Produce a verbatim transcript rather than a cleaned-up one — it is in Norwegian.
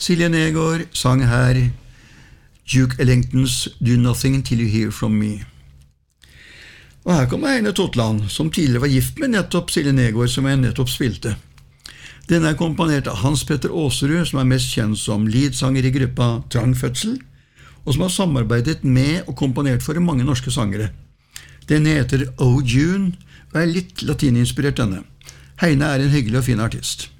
Silje Negård sang her Duke Ellingtons Do Nothing Till You Hear From Me. Og her kommer Heine Totland, som tidligere var gift med nettopp Silje Negård, som jeg nettopp spilte. Denne er komponert av Hans Petter Åserud, som er mest kjent som leadsanger i gruppa Trang Fødsel, og som har samarbeidet med og komponert for mange norske sangere. Den heter Oh June, og er litt latininspirert denne. Heine er en hyggelig og fin artist.